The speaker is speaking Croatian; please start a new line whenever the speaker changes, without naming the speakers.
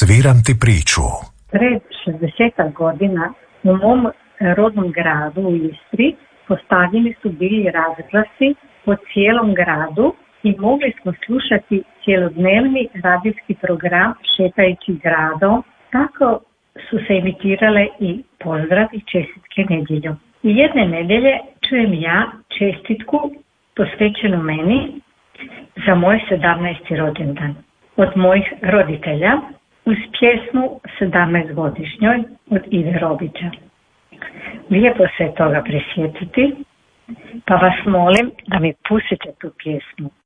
Sviram ti priču.
Pred 60 godina u mom rodnom gradu u Istri postavljeni su bili razglasi po cijelom gradu i mogli smo slušati cjelodnevni radijski program šetajući gradom. Tako su se emitirale i pozdrav i čestitke nedjeljom. I jedne nedjelje čujem ja čestitku posvećenu meni za moj 17. rođendan od mojih roditelja uz pjesmu 17-godišnjoj od Ive Robića. Lijepo se toga prisjetiti, pa vas molim da mi pustite tu pjesmu.